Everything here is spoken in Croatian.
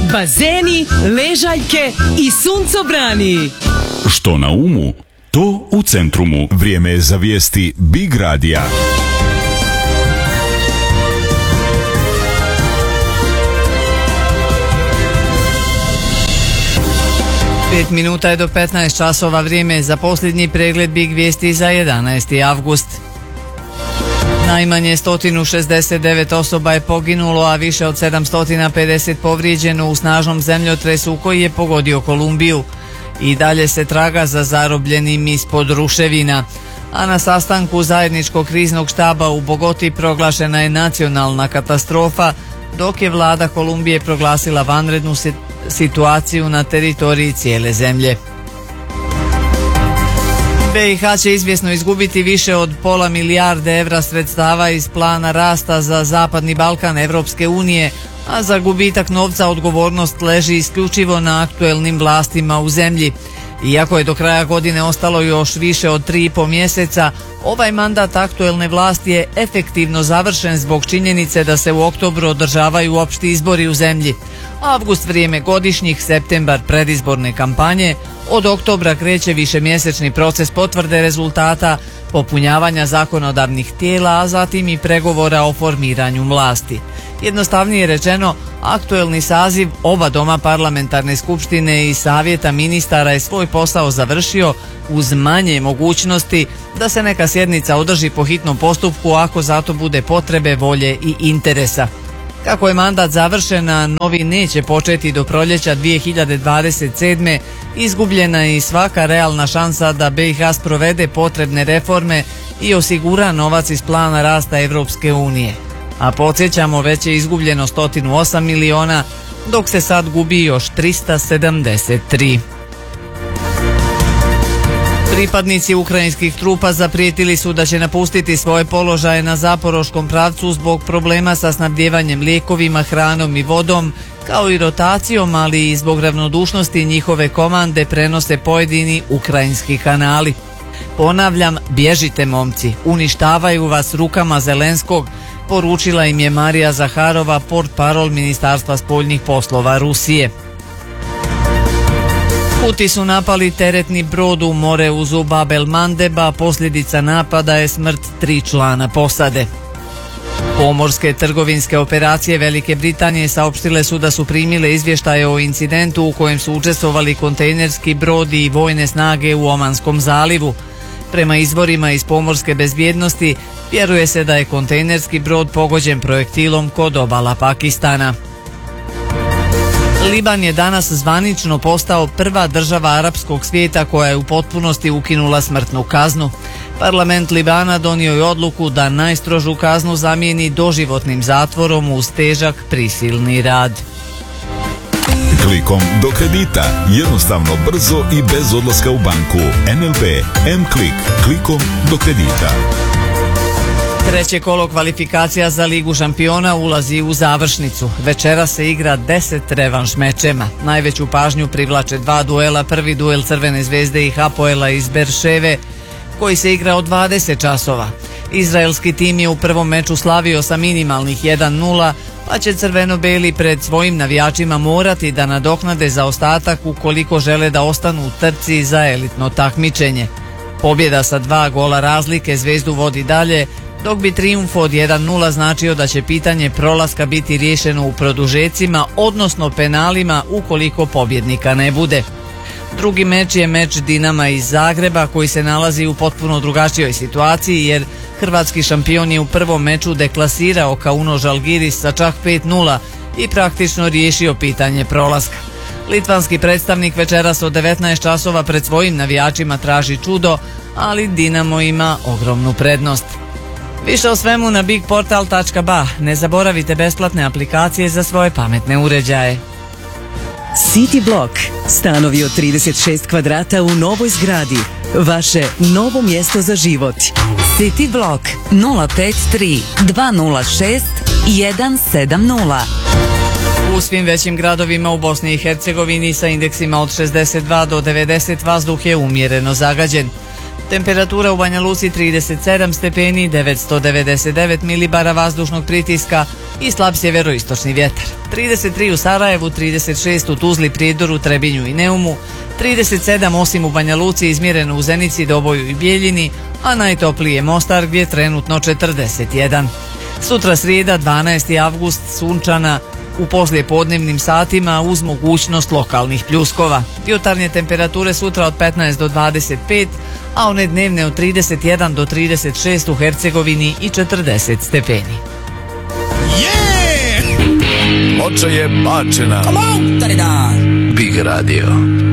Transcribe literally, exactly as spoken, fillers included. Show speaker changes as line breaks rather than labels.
bazeni, ležaljke i suncobrani.
Što na umu, to u centrumu. Vrijeme je za vijesti Big Radija.
Pet minuta je do petnaest časova, vrijeme za posljednji pregled Big vijesti za jedanaesti avgust. Najmanje sto šezdeset devet osoba je poginulo, a više od sedamsto pedeset povrijeđeno u snažnom zemljotresu koji je pogodio Kolumbiju. I dalje se traga za zarobljenim ispod ruševina. A na sastanku zajedničkog kriznog štaba u Bogoti proglašena je nacionalna katastrofa, dok je vlada Kolumbije proglasila vanrednu situaciju na teritoriji cijele zemlje. B i H će izvjesno izgubiti više od pola milijarde evra sredstava iz plana rasta za Zapadni Balkan Evropske unije, a za gubitak novca odgovornost leži isključivo na aktuelnim vlastima u zemlji. Iako je do kraja godine ostalo još više od tri i po mjeseca, ovaj mandat aktuelne vlasti je efektivno završen zbog činjenice da se u oktobru održavaju opšti izbori u zemlji. Avgust vrijeme godišnjih, septembar predizborne kampanje, od oktobra kreće višemjesečni proces potvrde rezultata, popunjavanja zakonodavnih tijela, a zatim i pregovora o formiranju vlasti. Jednostavnije rečeno, aktuelni saziv oba doma parlamentarne skupštine i savjeta ministara je svoj posao završio uz manje mogućnosti da se neka sjednica održi po hitnom postupku ako zato bude potrebe, volje i interesa. Kako je mandat završen, a novi neće početi do proljeća dvije hiljade dvadeset sedme, izgubljena je i svaka realna šansa da B i H sprovede potrebne reforme i osigura novac iz plana rasta Evropske unije. A podsjećamo, već je izgubljeno sto osam miliona, dok se sad gubi još trista sedamdeset tri. Pripadnici ukrajinskih trupa zaprijetili su da će napustiti svoje položaje na zaporoškom pravcu zbog problema sa snabdjevanjem lijekovima, hranom i vodom, kao i rotacijom, ali i zbog ravnodušnosti njihove komande prenose pojedini ukrajinski kanali. Ponavljam, bježite momci, uništavaju vas rukama Zelenskog, poručila im je Marija Zaharova, portparol Ministarstva spoljnih poslova Rusije. Huti su napali teretni brod u Moreuzu Bab el Mandeba, posljedica napada je smrt tri člana posade. Pomorske trgovinske operacije Velike Britanije saopštile su da su primile izvještaje o incidentu u kojem su učestvovali kontejnerski brod i vojne snage u Omanskom zalivu. Prema izvorima iz pomorske bezbjednosti, vjeruje se da je kontejnerski brod pogođen projektilom kod obala Pakistana. Liban je danas zvanično postao prva država arapskog svijeta koja je u potpunosti ukinula smrtnu kaznu. Parlament Libana donio je odluku da najstrožu kaznu zamijeni doživotnim zatvorom uz težak prisilni rad.
Klikom do kredita, jednostavno, brzo i bez odlaska u banku. N L B M-Klik, klikom do kredita.
Treće kolo kvalifikacija za Ligu šampiona ulazi u završnicu. Večera se igra deset revanš mečema. Najveću pažnju privlače dva duela. Prvi duel Crvene zvezde i Hapoela iz Berševe, koji se igra od dvadeset časova. Izraelski tim je u prvom meču slavio sa minimalnih jedan nula, pa će crveno-beli pred svojim navijačima morati da nadoknade zaostatak ukoliko žele da ostanu u trci za elitno takmičenje. Pobjeda sa dva gola razlike Zvezdu vodi dalje, dok bi trijumf od jedan nula značio da će pitanje prolaska biti riješeno u produžecima, odnosno penalima ukoliko pobjednika ne bude. Drugi meč je meč Dinama iz Zagreba, koji se nalazi u potpuno drugačijoj situaciji jer hrvatski šampion je u prvom meču deklasirao Kauno Žalgiris sa čak pet nula i praktično riješio pitanje prolaska. Litvanski predstavnik večeras od devetnaest časova pred svojim navijačima traži čudo, ali Dinamo ima ogromnu prednost. Više o svemu na bigportal tačka ba. Ne zaboravite besplatne aplikacije za svoje pametne uređaje.
City Block. Stanovi od trideset šest kvadrata u novoj zgradi. Vaše novo mjesto za život.
City Block nula pet tri dva nula šest jedan sedam nula.
U svim većim gradovima u Bosni i Hercegovini sa indeksima od šezdeset dva do devedeset vazduh je umjereno zagađen. Temperatura u Banja Luci trideset sedam stepeni, devetsto devedeset devet milibara vazdušnog pritiska i slab sjeveroistočni vjetar. trideset tri u Sarajevu, trideset šest u Tuzli, Prijedoru, Trebinju i Neumu, trideset sedam osim u Banja Luci, izmjereno u Zenici, Doboju i Bijeljini, a najtopliji je Mostar gdje je trenutno četrdeset jedan. Sutra srijeda, dvanaesti avgust, sunčana u poslijepodnevnim satima uz mogućnost lokalnih pljuskova. Jutarnje temperature sutra od petnaest do dvadeset pet, a one dnevne od trideset jedan do trideset šest u Hercegovini i četrdeset stepeni.
Ploča je bačena.
Big Radio.